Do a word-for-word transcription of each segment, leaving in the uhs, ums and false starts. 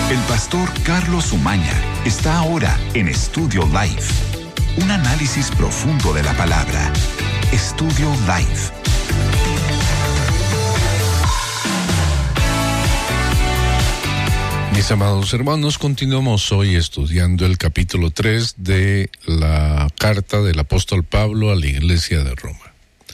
El pastor Carlos Umaña está ahora en Estudio Life. Un análisis profundo de la palabra. Estudio Life. Mis amados hermanos, continuamos hoy estudiando el capítulo tres de la carta del apóstol Pablo a la iglesia de Roma.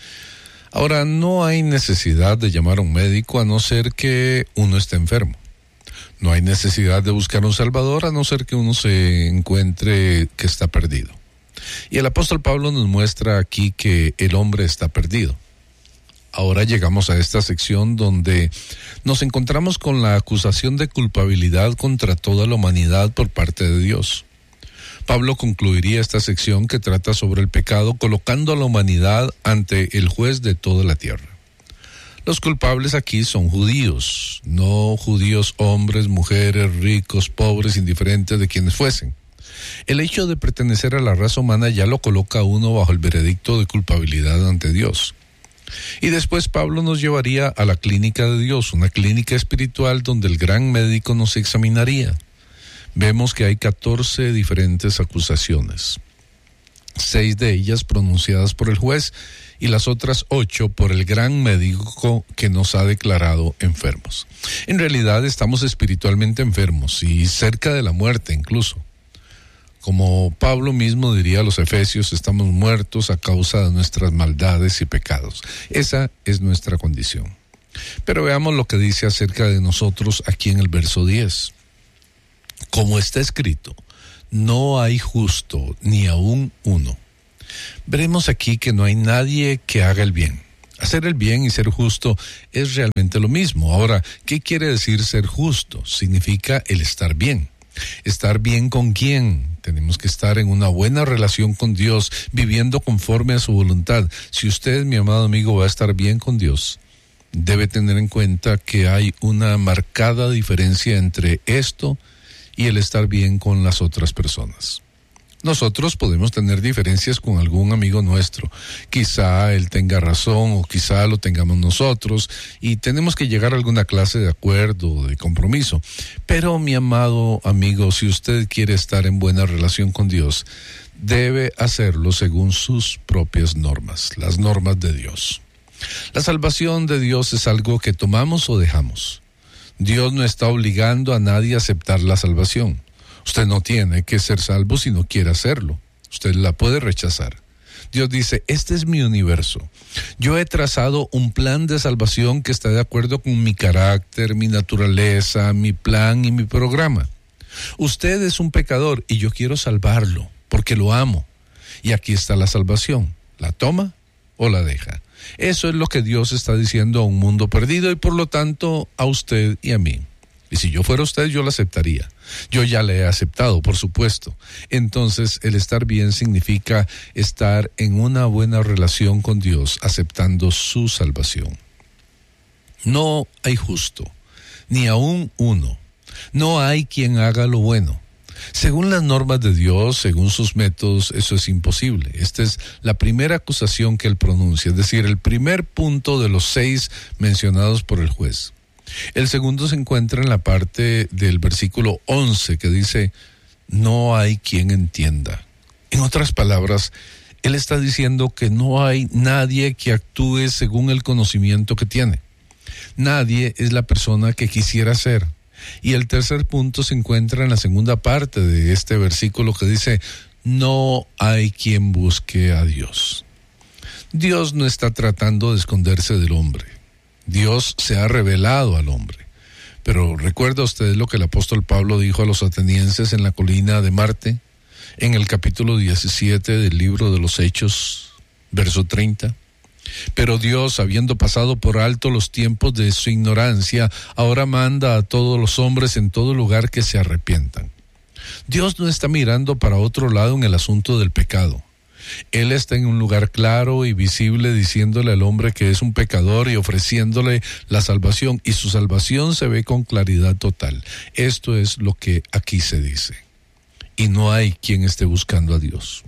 Ahora, no hay necesidad de llamar a un médico a no ser que uno esté enfermo. No hay necesidad de buscar un salvador a no ser que uno se encuentre que está perdido. Y el apóstol Pablo nos muestra aquí que el hombre está perdido. Ahora llegamos a esta sección donde nos encontramos con la acusación de culpabilidad contra toda la humanidad por parte de Dios. Pablo concluiría esta sección que trata sobre el pecado colocando a la humanidad ante el juez de toda la tierra. Los culpables aquí son judíos, no judíos hombres, mujeres, ricos, pobres, indiferentes de quienes fuesen. El hecho de pertenecer a la raza humana ya lo coloca a uno bajo el veredicto de culpabilidad ante Dios. Y después Pablo nos llevaría a la clínica de Dios, una clínica espiritual donde el gran médico nos examinaría. Vemos que hay catorce diferentes acusaciones, seis de ellas pronunciadas por el juez y las otras ocho por el gran médico que nos ha declarado enfermos. En realidad estamos espiritualmente enfermos y cerca de la muerte incluso. Como Pablo mismo diría a los Efesios, estamos muertos a causa de nuestras maldades y pecados. Esa es nuestra condición. Pero veamos lo que dice acerca de nosotros aquí en el verso diez. Como está escrito, no hay justo ni aún uno. Veremos aquí que no hay nadie que haga el bien. Hacer el bien y ser justo es realmente lo mismo. Ahora, ¿qué quiere decir ser justo? Significa el estar bien. ¿Estar bien con quién? Tenemos que estar en una buena relación con Dios, viviendo conforme a su voluntad. Si usted, mi amado amigo, va a estar bien con Dios, debe tener en cuenta que hay una marcada diferencia entre esto y el estar bien con las otras personas. Nosotros podemos tener diferencias con algún amigo nuestro. Quizá él tenga razón o quizá lo tengamos nosotros y tenemos que llegar a alguna clase de acuerdo o de compromiso. Pero mi amado amigo, si usted quiere estar en buena relación con Dios, debe hacerlo según sus propias normas, las normas de Dios. La salvación de Dios es algo que tomamos o dejamos. Dios no está obligando a nadie a aceptar la salvación. Usted no tiene que ser salvo si no quiere hacerlo. Usted la puede rechazar. Dios dice, este es mi universo. Yo he trazado un plan de salvación que está de acuerdo con mi carácter, mi naturaleza, mi plan y mi programa. Usted es un pecador y yo quiero salvarlo porque lo amo. Y aquí está la salvación. ¿La toma o la deja? Eso es lo que Dios está diciendo a un mundo perdido y por lo tanto a usted y a mí. Y si yo fuera usted, yo la aceptaría. Yo ya la he aceptado, por supuesto. Entonces, el estar bien significa estar en una buena relación con Dios, aceptando su salvación. No hay justo, ni aún uno. No hay quien haga lo bueno. Según las normas de Dios, según sus métodos, eso es imposible. Esta es la primera acusación que él pronuncia, es decir, el primer punto de los seis mencionados por el juez. El segundo se encuentra en la parte del versículo once que dice, no hay quien entienda. En otras palabras, él está diciendo que no hay nadie que actúe según el conocimiento que tiene. Nadie es la persona que quisiera ser. Y el tercer punto se encuentra en la segunda parte de este versículo que dice, no hay quien busque a Dios. Dios no está tratando de esconderse del hombre. Dios se ha revelado al hombre. Pero ¿recuerda usted lo que el apóstol Pablo dijo a los atenienses en la colina de Marte? En el capítulo diecisiete del libro de los Hechos, verso treinta. Pero Dios, habiendo pasado por alto los tiempos de su ignorancia, ahora manda a todos los hombres en todo lugar que se arrepientan. Dios no está mirando para otro lado en el asunto del pecado. Él está en un lugar claro y visible diciéndole al hombre que es un pecador y ofreciéndole la salvación, y su salvación se ve con claridad total. Esto es lo que aquí se dice. Y no hay quien esté buscando a Dios.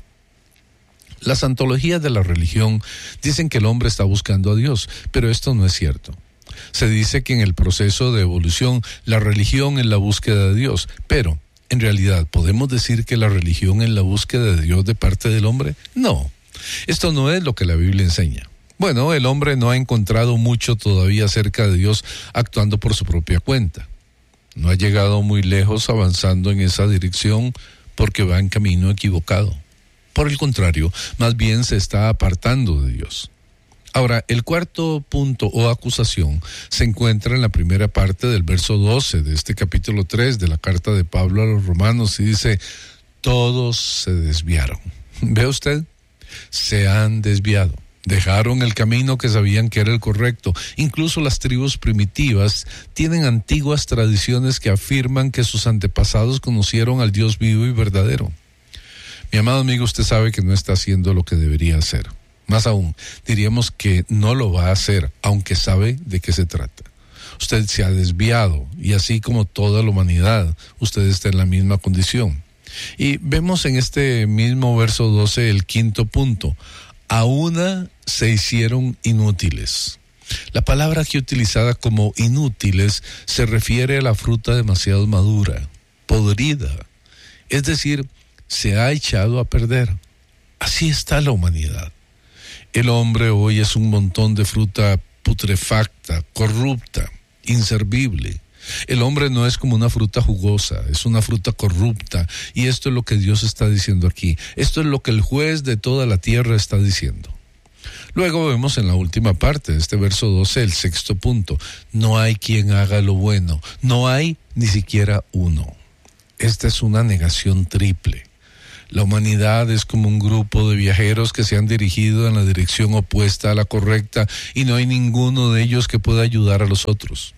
Las antologías de la religión dicen que el hombre está buscando a Dios, pero esto no es cierto. Se dice que en el proceso de evolución la religión es la búsqueda de Dios, pero en realidad, ¿podemos decir que la religión es la búsqueda de Dios de parte del hombre? No, esto no es lo que la Biblia enseña. Bueno, el hombre no ha encontrado mucho todavía cerca de Dios actuando por su propia cuenta. No ha llegado muy lejos avanzando en esa dirección porque va en camino equivocado. Por el contrario, más bien se está apartando de Dios. Ahora, el cuarto punto o acusación se encuentra en la primera parte del verso doce de este capítulo tres de la carta de Pablo a los Romanos y dice, todos se desviaron. ¿Ve usted? Se han desviado. Dejaron el camino que sabían que era el correcto. Incluso las tribus primitivas tienen antiguas tradiciones que afirman que sus antepasados conocieron al Dios vivo y verdadero. Mi amado amigo, usted sabe que no está haciendo lo que debería hacer. Más aún, diríamos que no lo va a hacer, aunque sabe de qué se trata. Usted se ha desviado y así como toda la humanidad, usted está en la misma condición. Y vemos en este mismo verso doce el quinto punto. A una se hicieron inútiles. La palabra aquí utilizada como inútiles se refiere a la fruta demasiado madura, podrida. Es decir, se ha echado a perder. Así está la humanidad. El hombre hoy es un montón de fruta putrefacta, corrupta, inservible. El hombre no es como una fruta jugosa, es una fruta corrupta. Y esto es lo que Dios está diciendo aquí. Esto es lo que el juez de toda la tierra está diciendo. Luego vemos en la última parte de este verso doce el sexto punto. No hay quien haga lo bueno. No hay ni siquiera uno. Esta es una negación triple. La humanidad es como un grupo de viajeros que se han dirigido en la dirección opuesta a la correcta y no hay ninguno de ellos que pueda ayudar a los otros.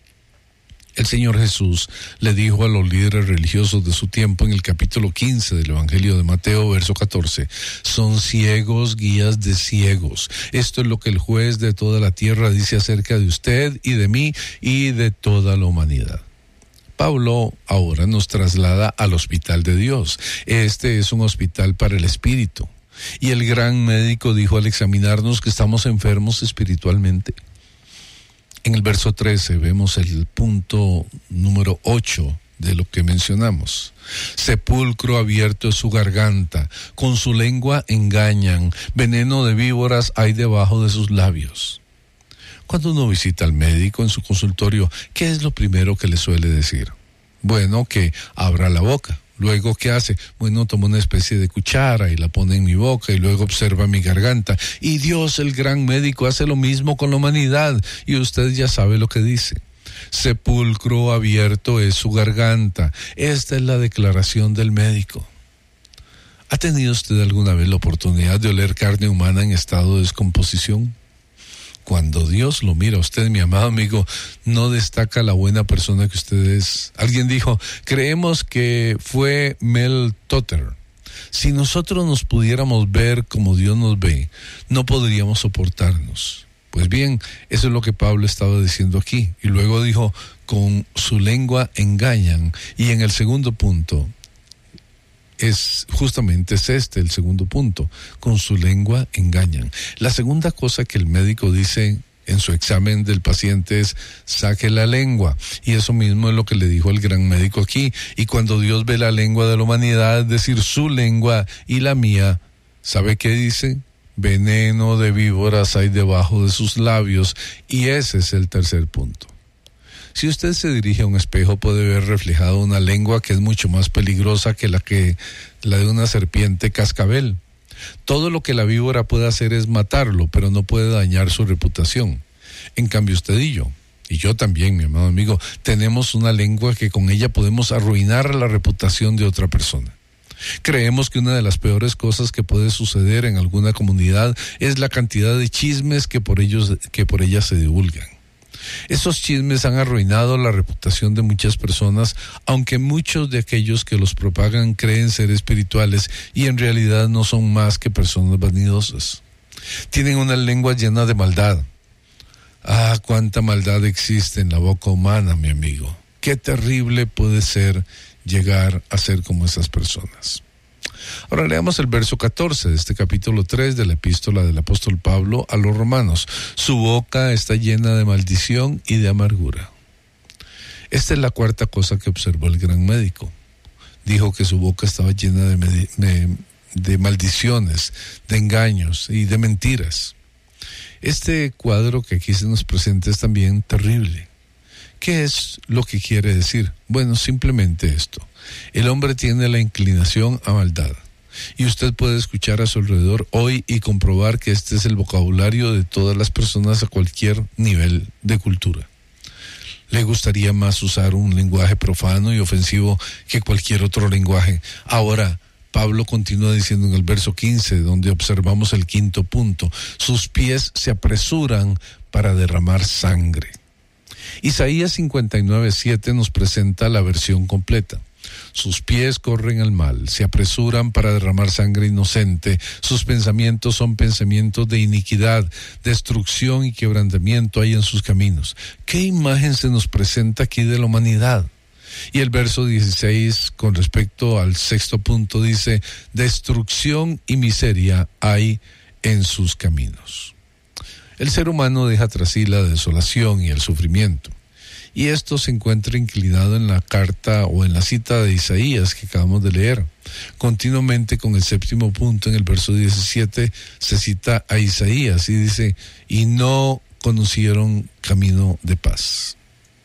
El Señor Jesús le dijo a los líderes religiosos de su tiempo en el capítulo quince del Evangelio de Mateo, verso catorce, son ciegos guías de ciegos. Esto es lo que el juez de toda la tierra dice acerca de usted y de mí y de toda la humanidad. Pablo ahora nos traslada al hospital de Dios. Este es un hospital para el espíritu. Y el gran médico dijo al examinarnos que estamos enfermos espiritualmente. En el verso trece vemos el punto número ocho de lo que mencionamos. Sepulcro abierto es su garganta, con su lengua engañan, veneno de víboras hay debajo de sus labios. Cuando uno visita al médico en su consultorio, ¿qué es lo primero que le suele decir? Bueno, que abra la boca. Luego, ¿qué hace? Bueno, toma una especie de cuchara y la pone en mi boca y luego observa mi garganta. Y Dios, el gran médico, hace lo mismo con la humanidad. Y usted ya sabe lo que dice. Sepulcro abierto es su garganta. Esta es la declaración del médico. ¿Ha tenido usted alguna vez la oportunidad de oler carne humana en estado de descomposición? Cuando Dios lo mira a usted, mi amado amigo, no destaca la buena persona que usted es. Alguien dijo, creemos que fue Mel Totter. Si nosotros nos pudiéramos ver como Dios nos ve, no podríamos soportarnos. Pues bien, eso es lo que Pablo estaba diciendo aquí. Y luego dijo, con su lengua engañan. Y en el segundo punto, es justamente es este el segundo punto, con su lengua engañan. La segunda cosa que el médico dice en su examen del paciente es, saque la lengua, y eso mismo es lo que le dijo el gran médico aquí. Y cuando Dios ve la lengua de la humanidad, es decir, su lengua y la mía, ¿sabe qué dice? Veneno de víboras hay debajo de sus labios, y ese es el tercer punto. Si usted se dirige a un espejo, puede ver reflejado una lengua que es mucho más peligrosa que la que la de una serpiente cascabel. Todo lo que la víbora puede hacer es matarlo, pero no puede dañar su reputación. En cambio, usted y yo, y yo también, mi amado amigo, tenemos una lengua que con ella podemos arruinar la reputación de otra persona. Creemos que una de las peores cosas que puede suceder en alguna comunidad es la cantidad de chismes que por ellos, que por ella se divulgan. Esos chismes han arruinado la reputación de muchas personas, aunque muchos de aquellos que los propagan creen ser espirituales y en realidad no son más que personas vanidosas. Tienen una lengua llena de maldad. Ah, cuánta maldad existe en la boca humana, mi amigo. Qué terrible puede ser llegar a ser como esas personas. Ahora leamos el verso catorce de este capítulo tres de la epístola del apóstol Pablo a los romanos. Su boca está llena de maldición y de amargura. Esta es la cuarta cosa que observó el gran médico. Dijo que su boca estaba llena de, med- de, de maldiciones, de engaños y de mentiras. Este cuadro que aquí se nos presenta es también terrible. ¿Qué es lo que quiere decir? Bueno, simplemente esto. El hombre tiene la inclinación a maldad. Y usted puede escuchar a su alrededor hoy y comprobar que este es el vocabulario de todas las personas a cualquier nivel de cultura. Le gustaría más usar un lenguaje profano y ofensivo que cualquier otro lenguaje. Ahora, Pablo continúa diciendo en el verso quince, donde observamos el quinto punto, sus pies se apresuran para derramar sangre. Isaías cincuenta y nueve siete nos presenta la versión completa. Sus pies corren al mal, se apresuran para derramar sangre inocente, sus pensamientos son pensamientos de iniquidad, destrucción y quebrantamiento hay en sus caminos. ¿Qué imagen se nos presenta aquí de la humanidad? Y el verso dieciséis, con respecto al sexto punto, dice, destrucción y miseria hay en sus caminos. El ser humano deja tras sí la desolación y el sufrimiento. Y esto se encuentra inclinado en la carta o en la cita de Isaías que acabamos de leer. Continuamente con el séptimo punto en el verso diecisiete se cita a Isaías y dice, y no conocieron camino de paz.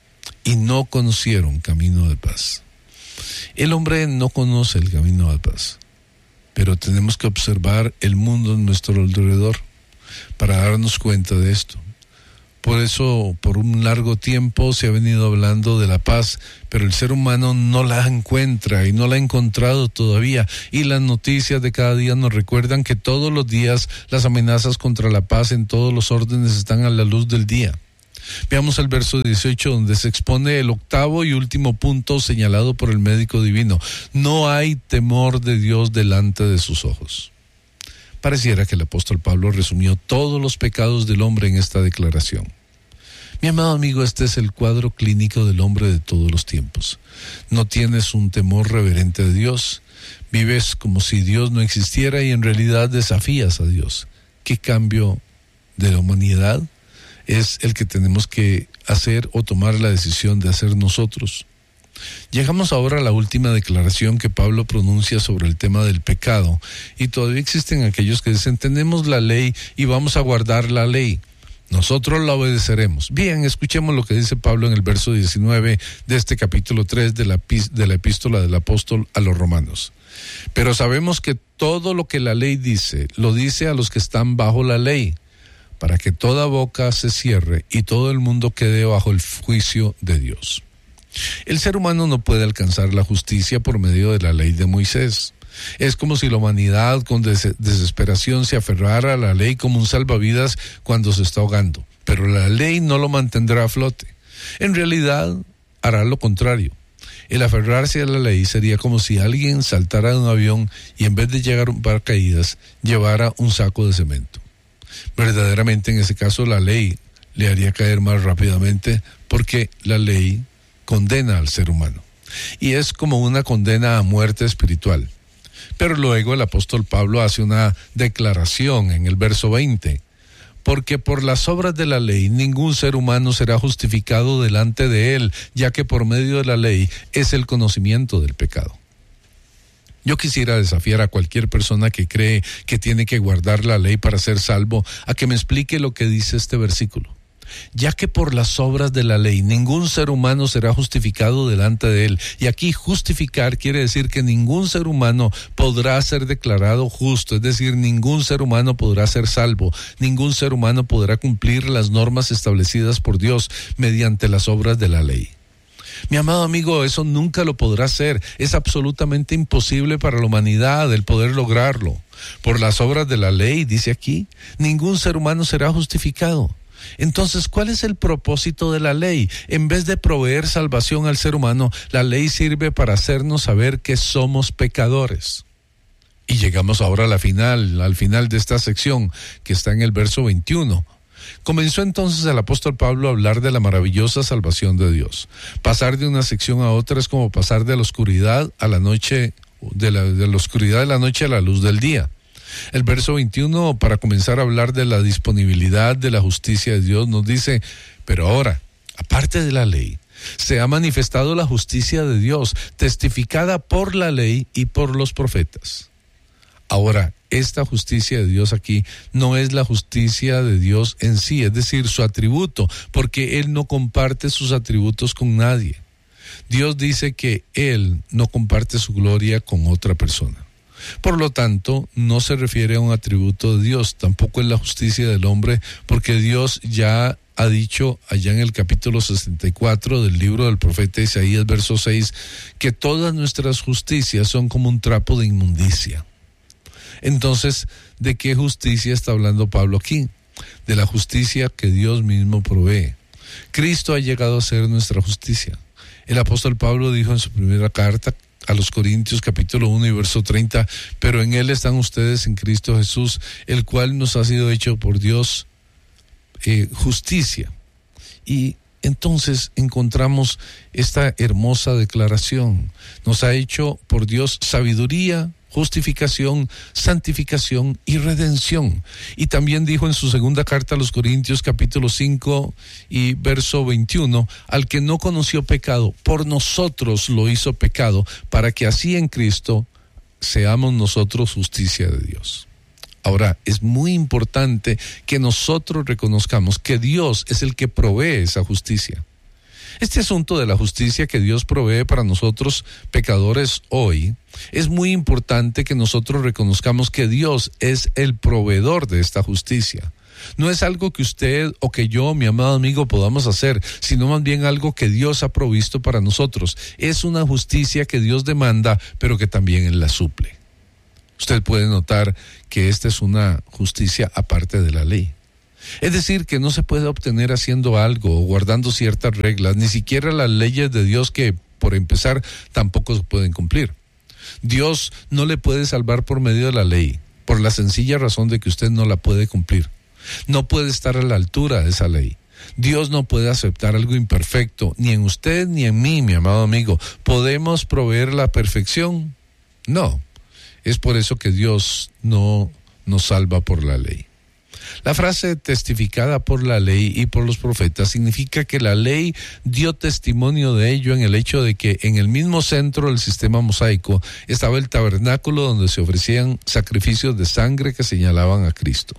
Y no conocieron camino de paz. El hombre no conoce el camino de paz, pero tenemos que observar el mundo en nuestro alrededor para darnos cuenta de esto. Por eso, por un largo tiempo se ha venido hablando de la paz, pero el ser humano no la encuentra y no la ha encontrado todavía. Y las noticias de cada día nos recuerdan que todos los días las amenazas contra la paz en todos los órdenes están a la luz del día. Veamos el verso dieciocho, donde se expone el octavo y último punto señalado por el médico divino. No hay temor de Dios delante de sus ojos. Pareciera que el apóstol Pablo resumió todos los pecados del hombre en esta declaración. Mi amado amigo, este es el cuadro clínico del hombre de todos los tiempos. No tienes un temor reverente de Dios, vives como si Dios no existiera y en realidad desafías a Dios. ¿Qué cambio de la humanidad es el que tenemos que hacer o tomar la decisión de hacer nosotros? Llegamos ahora a la última declaración que Pablo pronuncia sobre el tema del pecado, y todavía existen aquellos que dicen, tenemos la ley y vamos a guardar la ley. Nosotros la obedeceremos. Bien, escuchemos lo que dice Pablo en el verso diecinueve de este capítulo tres de la, de la epístola del apóstol a los romanos. Pero sabemos que todo lo que la ley dice, lo dice a los que están bajo la ley, para que toda boca se cierre y todo el mundo quede bajo el juicio de Dios. El ser humano no puede alcanzar la justicia por medio de la ley de Moisés. Es como si la humanidad con des- desesperación se aferrara a la ley como un salvavidas cuando se está ahogando. Pero la ley no lo mantendrá a flote. En realidad, hará lo contrario. El aferrarse a la ley sería como si alguien saltara de un avión y en vez de llegar un paracaídas, llevara un saco de cemento. Verdaderamente, en ese caso, la ley le haría caer más rápidamente porque la ley condena al ser humano. Y es como una condena a muerte espiritual. Pero luego el apóstol Pablo hace una declaración en el verso veinte. Porque por las obras de la ley ningún ser humano será justificado delante de él, ya que por medio de la ley es el conocimiento del pecado. Yo quisiera desafiar a cualquier persona que cree que tiene que guardar la ley para ser salvo a que me explique lo que dice este versículo. Ya que por las obras de la ley ningún ser humano será justificado delante de él. Y aquí justificar quiere decir que ningún ser humano podrá ser declarado justo, es decir, ningún ser humano podrá ser salvo, ningún ser humano podrá cumplir las normas establecidas por Dios mediante las obras de la ley. Mi amado amigo, eso nunca lo podrá hacer. Es absolutamente imposible para la humanidad el poder lograrlo. Por las obras de la ley, dice aquí, ningún ser humano será justificado. Entonces, ¿cuál es el propósito de la ley? En vez de proveer salvación al ser humano, la ley sirve para hacernos saber que somos pecadores. Y llegamos ahora a la final, al final de esta sección, que está en el verso veintiuno. Comenzó entonces el apóstol Pablo a hablar de la maravillosa salvación de Dios. Pasar de una sección a otra es como pasar de la oscuridad a la noche de la, de la oscuridad de la noche a la luz del día. El verso veintiuno, para comenzar a hablar de la disponibilidad de la justicia de Dios, nos dice, pero ahora, aparte de la ley, se ha manifestado la justicia de Dios, testificada por la ley y por los profetas. Ahora, esta justicia de Dios aquí no es la justicia de Dios en sí, es decir, su atributo, porque Él no comparte sus atributos con nadie. Dios dice que Él no comparte su gloria con otra persona. Por lo tanto, no se refiere a un atributo de Dios, tampoco es la justicia del hombre, porque Dios ya ha dicho allá en el capítulo sesenta y cuatro del libro del profeta Isaías, verso seis, que todas nuestras justicias son como un trapo de inmundicia. Entonces, ¿de qué justicia está hablando Pablo aquí? De la justicia que Dios mismo provee. Cristo ha llegado a ser nuestra justicia. El apóstol Pablo dijo en su primera carta a los Corintios, capítulo uno y verso treinta, pero en Él están ustedes en Cristo Jesús, el cual nos ha sido hecho por Dios eh, justicia. Y entonces encontramos esta hermosa declaración. Nos ha hecho por Dios sabiduría, justificación, santificación y redención. Y también dijo en su segunda carta a los Corintios, capítulo cinco y verso veintiuno, al que no conoció pecado, por nosotros lo hizo pecado, para que así en Cristo seamos nosotros justicia de Dios. Ahora, es muy importante que nosotros reconozcamos que Dios es el que provee esa justicia. Este asunto de la justicia que Dios provee para nosotros pecadores hoy, es muy importante que nosotros reconozcamos que Dios es el proveedor de esta justicia. No es algo que usted o que yo, mi amado amigo, podamos hacer, sino más bien algo que Dios ha provisto para nosotros. Es una justicia que Dios demanda, pero que también Él la suple. Usted puede notar que esta es una justicia aparte de la ley. Es decir, que no se puede obtener haciendo algo o guardando ciertas reglas, ni siquiera las leyes de Dios que, por empezar, tampoco se pueden cumplir. Dios no le puede salvar por medio de la ley, por la sencilla razón de que usted no la puede cumplir. No puede estar a la altura de esa ley. Dios no puede aceptar algo imperfecto, ni en usted ni en mí, mi amado amigo. ¿Podemos proveer la perfección? No. Es por eso que Dios no nos salva por la ley. La frase testificada por la ley y por los profetas significa que la ley dio testimonio de ello en el hecho de que en el mismo centro del sistema mosaico estaba el tabernáculo donde se ofrecían sacrificios de sangre que señalaban a Cristo.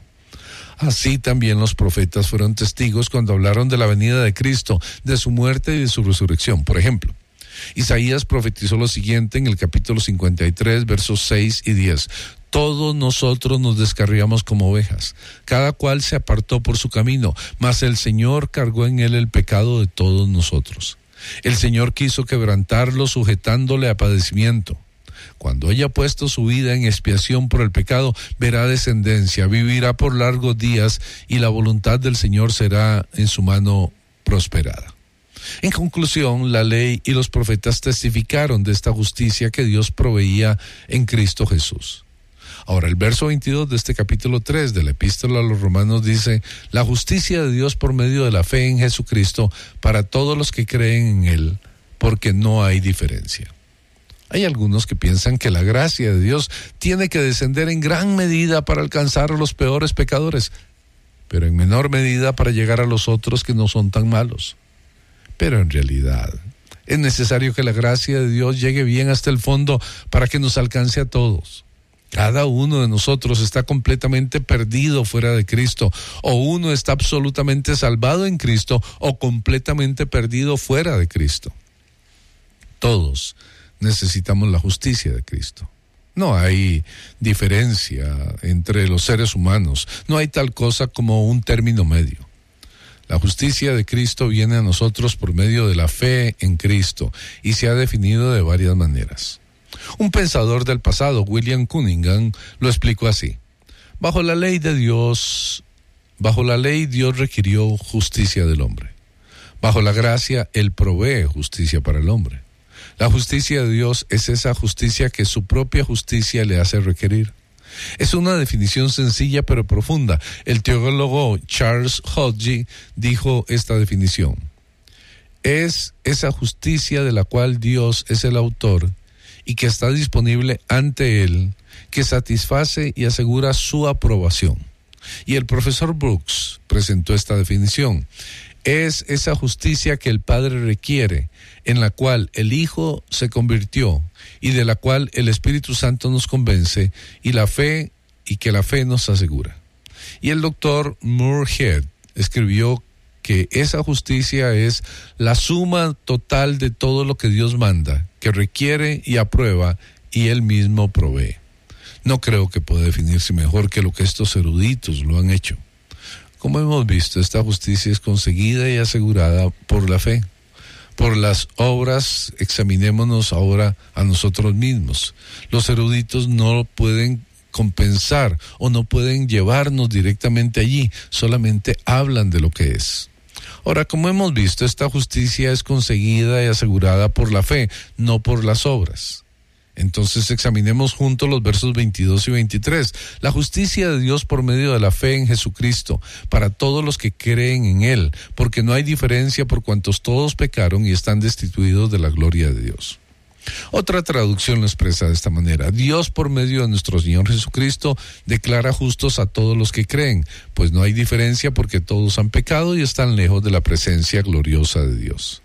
Así también los profetas fueron testigos cuando hablaron de la venida de Cristo, de su muerte y de su resurrección. Por ejemplo, Isaías profetizó lo siguiente en el capítulo cincuenta y tres, versos seis y diez. Todos nosotros nos descarriamos como ovejas, cada cual se apartó por su camino, mas el Señor cargó en él el pecado de todos nosotros. El Señor quiso quebrantarlo, sujetándole a padecimiento. Cuando haya puesto su vida en expiación por el pecado, verá descendencia, vivirá por largos días, y la voluntad del Señor será en su mano prosperada. En conclusión, la ley y los profetas testificaron de esta justicia que Dios proveía en Cristo Jesús. Ahora, el verso veintidós de este capítulo tres de la Epístola a los Romanos dice: la justicia de Dios por medio de la fe en Jesucristo para todos los que creen en Él, porque no hay diferencia. Hay algunos que piensan que la gracia de Dios tiene que descender en gran medida para alcanzar a los peores pecadores, pero en menor medida para llegar a los otros que no son tan malos. Pero en realidad es necesario que la gracia de Dios llegue bien hasta el fondo para que nos alcance a todos. Cada uno de nosotros está completamente perdido fuera de Cristo, o uno está absolutamente salvado en Cristo, o completamente perdido fuera de Cristo. Todos necesitamos la justicia de Cristo. No hay diferencia entre los seres humanos, no hay tal cosa como un término medio. La justicia de Cristo viene a nosotros por medio de la fe en Cristo y se ha definido de varias maneras. Un pensador del pasado, William Cunningham, lo explicó así: bajo la ley de Dios, bajo la ley Dios requirió justicia del hombre. Bajo la gracia, Él provee justicia para el hombre. La justicia de Dios es esa justicia que su propia justicia le hace requerir. Es una definición sencilla pero profunda. El teólogo Charles Hodge dijo esta definición: es esa justicia de la cual Dios es el autor y que está disponible ante Él, que satisface y asegura su aprobación. Y el profesor Brooks presentó esta definición. Es esa justicia que el Padre requiere, en la cual el Hijo se convirtió y de la cual el Espíritu Santo nos convence y la fe y que la fe nos asegura. Y el doctor Moorhead escribió que esa justicia es la suma total de todo lo que Dios manda, que requiere y aprueba y Él mismo provee. No creo que pueda definirse mejor que lo que estos eruditos lo han hecho. Como hemos visto, esta justicia es conseguida y asegurada por la fe. Por las obras, examinémonos ahora a nosotros mismos. Los eruditos no pueden compensar o no pueden llevarnos directamente allí, solamente hablan de lo que es. Ahora, como hemos visto, esta justicia es conseguida y asegurada por la fe, no por las obras. Entonces examinemos juntos los versos veintidós y veintitrés. La justicia de Dios por medio de la fe en Jesucristo, para todos los que creen en Él, porque no hay diferencia por cuantos todos pecaron y están destituidos de la gloria de Dios. Otra traducción lo expresa de esta manera. Dios por medio de nuestro Señor Jesucristo declara justos a todos los que creen, pues no hay diferencia porque todos han pecado y están lejos de la presencia gloriosa de Dios.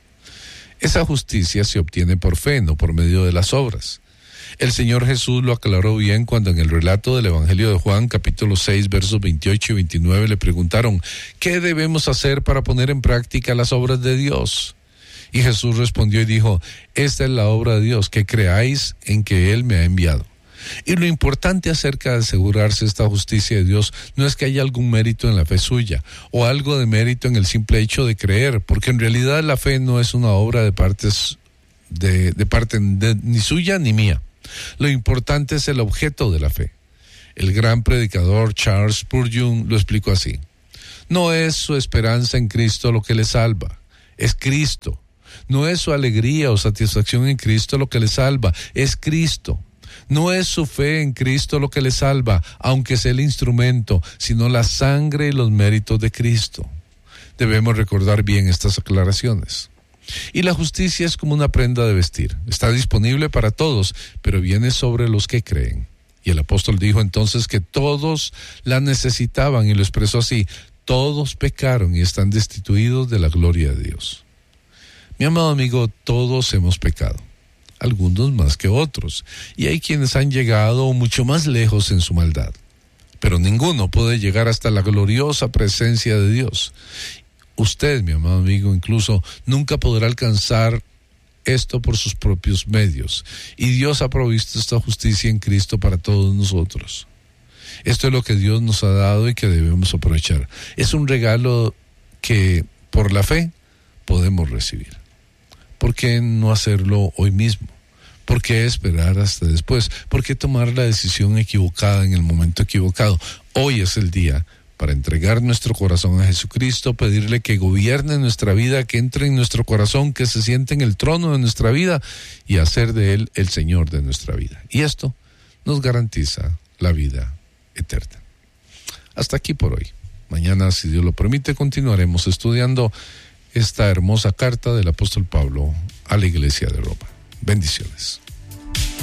Esa justicia se obtiene por fe, no por medio de las obras. El Señor Jesús lo aclaró bien cuando en el relato del Evangelio de Juan, capítulo seis, versos veintiocho y veintinueve, le preguntaron, ¿qué debemos hacer para poner en práctica las obras de Dios? Y Jesús respondió y dijo, esta es la obra de Dios, que creáis en que Él me ha enviado. Y lo importante acerca de asegurarse esta justicia de Dios no es que haya algún mérito en la fe suya o algo de mérito en el simple hecho de creer, porque en realidad la fe no es una obra de partes de, de parte de, ni suya ni mía. Lo importante es el objeto de la fe. El gran predicador Charles Spurgeon lo explicó así. No es su esperanza en Cristo lo que le salva, es Cristo. No es su alegría o satisfacción en Cristo lo que le salva, es Cristo. No es su fe en Cristo lo que le salva, aunque sea el instrumento, sino la sangre y los méritos de Cristo. Debemos recordar bien estas aclaraciones. Y la justicia es como una prenda de vestir. Está disponible para todos, pero viene sobre los que creen. Y el apóstol dijo entonces que todos la necesitaban y lo expresó así. Todos pecaron y están destituidos de la gloria de Dios. Mi amado amigo, todos hemos pecado. Algunos más que otros. Y hay quienes han llegado mucho más lejos en su maldad. Pero ninguno puede llegar hasta la gloriosa presencia de Dios. Usted, mi amado amigo, incluso nunca podrá alcanzar esto por sus propios medios. Y Dios ha provisto esta justicia en Cristo para todos nosotros. Esto es lo que Dios nos ha dado y que debemos aprovechar. Es un regalo que por la fe podemos recibir. ¿Por qué no hacerlo hoy mismo? ¿Por qué esperar hasta después? ¿Por qué tomar la decisión equivocada en el momento equivocado? Hoy es el día para entregar nuestro corazón a Jesucristo, pedirle que gobierne nuestra vida, que entre en nuestro corazón, que se siente en el trono de nuestra vida y hacer de Él el Señor de nuestra vida. Y esto nos garantiza la vida eterna. Hasta aquí por hoy. Mañana, si Dios lo permite, continuaremos estudiando esta hermosa carta del apóstol Pablo a la iglesia de Roma. Bendiciones.